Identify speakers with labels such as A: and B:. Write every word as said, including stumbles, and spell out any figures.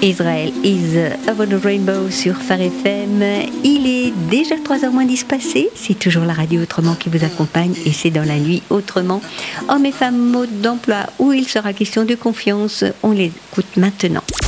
A: Israel is Over the Rainbow sur Phare F M. Il est déjà trois heures moins dix passé. C'est toujours la radio Autrement qui vous accompagne et c'est dans la nuit Autrement. Hommes et femmes, mode d'emploi où il sera question de confiance. On l'écoute maintenant.